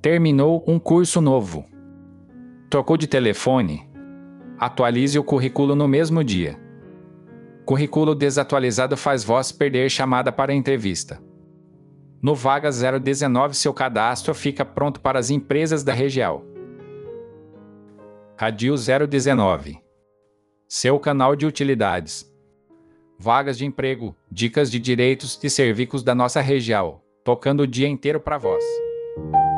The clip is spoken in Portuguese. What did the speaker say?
Terminou um curso novo. Trocou de telefone? Atualize o currículo no mesmo dia. Currículo desatualizado faz voz perder chamada para entrevista. No Vaga 019, seu cadastro fica pronto para as empresas da região. Radio 019. Seu canal de utilidades. Vagas de emprego, dicas de direitos e serviços da nossa região, tocando o dia inteiro para vós.